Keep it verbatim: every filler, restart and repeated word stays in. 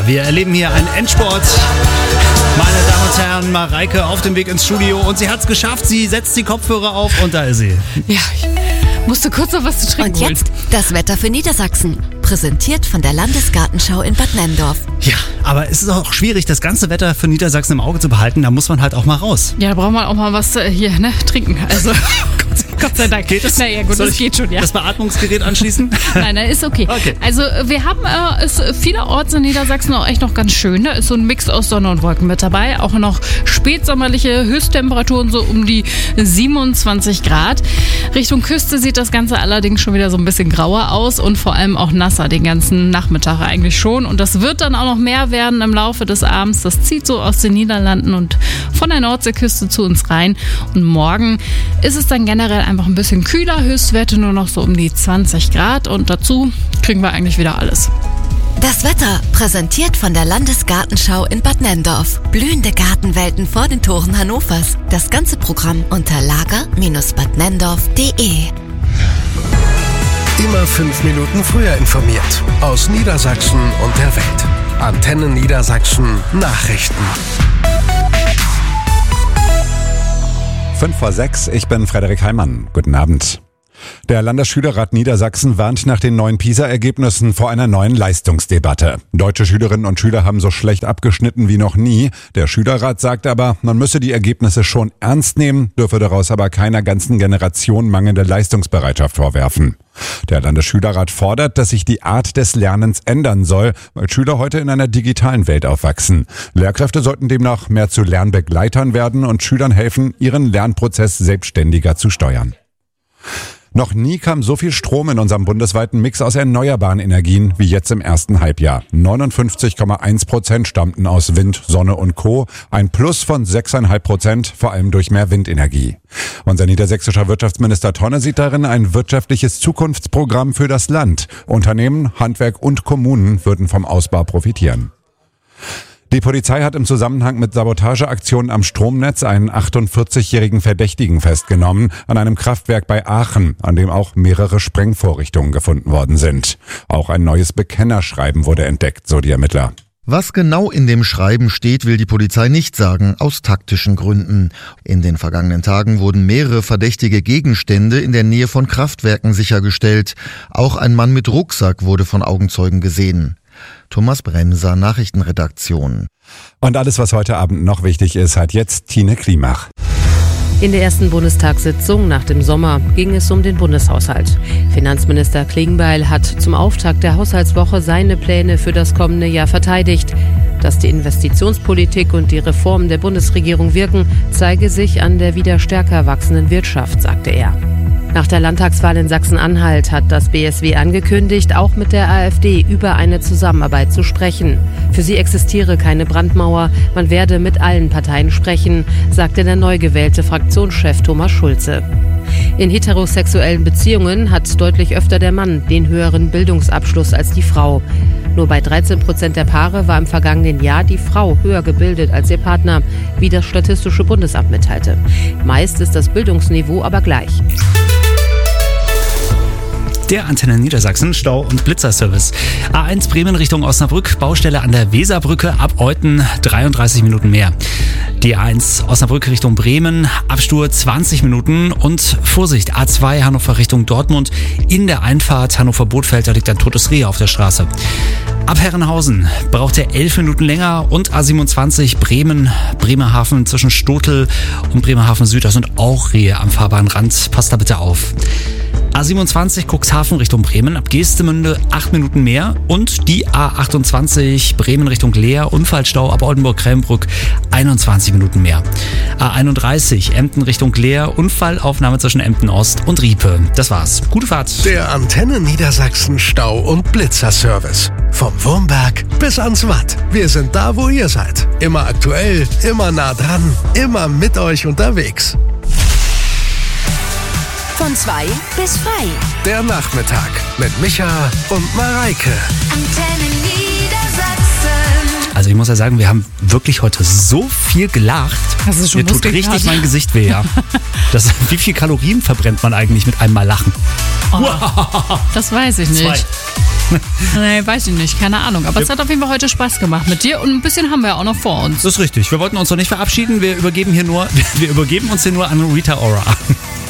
wir erleben hier einen Endspurt. Meine Damen und Herren, Mareike auf dem Weg ins Studio und sie hat es geschafft. Sie setzt die Kopfhörer auf und da ist sie. Ja, ich musste kurz noch was zu trinken Und jetzt das Wetter für Niedersachsen. Präsentiert von der Landesgartenschau in Bad Nenndorf. Ja, aber es ist auch schwierig, das ganze Wetter für Niedersachsen im Auge zu behalten. Da muss man halt auch mal raus. Ja, da braucht man auch mal was äh, hier, ne, trinken. Also, Gott, Gott sei Dank. Geht es? Naja, gut, Soll das ich geht schon, ja. das Beatmungsgerät anschließen? Nein, nein, ist okay. Okay. Also, wir haben äh, es vielerorts in Niedersachsen auch echt noch ganz schön. Da ist so ein Mix aus Sonne und Wolken mit dabei. Auch noch spätsommerliche Höchsttemperaturen so um die siebenundzwanzig Grad. Richtung Küste sieht das Ganze allerdings schon wieder so ein bisschen grauer aus und vor allem auch nasser den ganzen Nachmittag eigentlich schon. Und das wird dann auch noch mehr werden im Laufe des Abends. Das zieht so aus den Niederlanden und von der Nordseeküste zu uns rein. Und morgen ist es dann generell einfach ein bisschen kühler. Höchstwerte nur noch so um die zwanzig Grad. Und dazu kriegen wir eigentlich wieder alles. Das Wetter präsentiert von der Landesgartenschau in Bad Nenndorf. Blühende Gartenwelten vor den Toren Hannovers. Das ganze Programm unter lager Bindestrich bad nenndorf punkt de. Immer fünf Minuten früher informiert. Aus Niedersachsen und der Welt. Antenne Niedersachsen Nachrichten. Fünf vor sechs, ich bin Frederik Heimann. Guten Abend. Der Landesschülerrat Niedersachsen warnt nach den neuen PISA-Ergebnissen vor einer neuen Leistungsdebatte. Deutsche Schülerinnen und Schüler haben so schlecht abgeschnitten wie noch nie. Der Schülerrat sagt aber, man müsse die Ergebnisse schon ernst nehmen, dürfe daraus aber keiner ganzen Generation mangelnde Leistungsbereitschaft vorwerfen. Der Landesschülerrat fordert, dass sich die Art des Lernens ändern soll, weil Schüler heute in einer digitalen Welt aufwachsen. Lehrkräfte sollten demnach mehr zu Lernbegleitern werden und Schülern helfen, ihren Lernprozess selbstständiger zu steuern. Noch nie kam so viel Strom in unserem bundesweiten Mix aus erneuerbaren Energien wie jetzt im ersten Halbjahr. neunundfünfzig Komma eins Prozent stammten aus Wind, Sonne und Co. Ein Plus von sechs Komma fünf Prozent, vor allem durch mehr Windenergie. Unser niedersächsischer Wirtschaftsminister Tonne sieht darin ein wirtschaftliches Zukunftsprogramm für das Land. Unternehmen, Handwerk und Kommunen würden vom Ausbau profitieren. Die Polizei hat im Zusammenhang mit Sabotageaktionen am Stromnetz einen achtundvierzigjährigen Verdächtigen festgenommen an einem Kraftwerk bei Aachen, an dem auch mehrere Sprengvorrichtungen gefunden worden sind. Auch ein neues Bekennerschreiben wurde entdeckt, so die Ermittler. Was genau in dem Schreiben steht, will die Polizei nicht sagen, aus taktischen Gründen. In den vergangenen Tagen wurden mehrere verdächtige Gegenstände in der Nähe von Kraftwerken sichergestellt. Auch ein Mann mit Rucksack wurde von Augenzeugen gesehen. Thomas Bremser, Nachrichtenredaktion. Und alles, was heute Abend noch wichtig ist, hat jetzt Tine Klimach. In der ersten Bundestagssitzung nach dem Sommer ging es um den Bundeshaushalt. Finanzminister Klingbeil hat zum Auftakt der Haushaltswoche seine Pläne für das kommende Jahr verteidigt. Dass die Investitionspolitik und die Reformen der Bundesregierung wirken, zeige sich an der wieder stärker wachsenden Wirtschaft, sagte er. Nach der Landtagswahl in Sachsen-Anhalt hat das B S W angekündigt, auch mit der AfD über eine Zusammenarbeit zu sprechen. Für sie existiere keine Brandmauer, man werde mit allen Parteien sprechen, sagte der neu gewählte Fraktionschef Thomas Schulze. In heterosexuellen Beziehungen hat deutlich öfter der Mann den höheren Bildungsabschluss als die Frau. Nur bei dreizehn Prozent der Paare war im vergangenen Jahr die Frau höher gebildet als ihr Partner, wie das Statistische Bundesamt mitteilte. Meist ist das Bildungsniveau aber gleich. Der Antenne Niedersachsen Stau- und Blitzerservice. A eins Bremen Richtung Osnabrück, Baustelle an der Weserbrücke, ab Euten dreiunddreißig Minuten mehr. Die A eins Osnabrück Richtung Bremen, Absturz zwanzig Minuten und Vorsicht, A zwei Hannover Richtung Dortmund, in der Einfahrt Hannover-Bothfeld, da liegt ein totes Reh auf der Straße. Ab Herrenhausen braucht er elf Minuten länger und A siebenundzwanzig Bremen, Bremerhaven zwischen Stotel und Bremerhaven Süd, da sind auch Rehe am Fahrbahnrand, passt da bitte auf. A siebenundzwanzig Cuxhaven Richtung Bremen, ab Geestemünde acht Minuten mehr und die A achtundzwanzig Bremen Richtung Leer, Unfallstau ab Oldenburg-Krähenbrück einundzwanzig Minuten mehr. A einunddreißig Emden Richtung Leer, Unfallaufnahme zwischen Emden Ost und Riepe. Das war's. Gute Fahrt. Der Antenne Niedersachsen Stau- und Blitzerservice. Vom Wurmberg bis ans Watt. Wir sind da, wo ihr seid. Immer aktuell, immer nah dran, immer mit euch unterwegs. Von zwei bis frei. Der Nachmittag mit Micha und Mareike. Antenne Niedersachsen. Also ich muss ja sagen, wir haben wirklich heute so viel gelacht. Das ist schon Mir tut richtig Muskelkater. mein Gesicht weh, ja. Das, wie viel Kalorien verbrennt man eigentlich mit einmal Lachen? Oh, das weiß ich nicht. Zwei. Nee, weiß ich nicht, keine Ahnung. Aber es hat auf jeden Fall heute Spaß gemacht mit dir und ein bisschen haben wir ja auch noch vor uns. Das ist richtig. Wir wollten uns noch nicht verabschieden. Wir übergeben hier nur, wir übergeben uns hier nur an Rita Ora.